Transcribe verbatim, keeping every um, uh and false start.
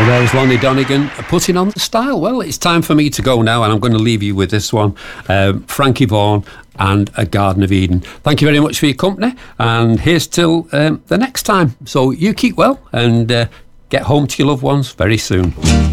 There was Lonnie Donegan putting on the style. Well, it's time for me to go now, and I'm going to leave you with this one. Um, Frankie Vaughan and A Garden of Eden. Thank you very much for your company, and here's till um, the next time. So you keep well and uh, get home to your loved ones very soon.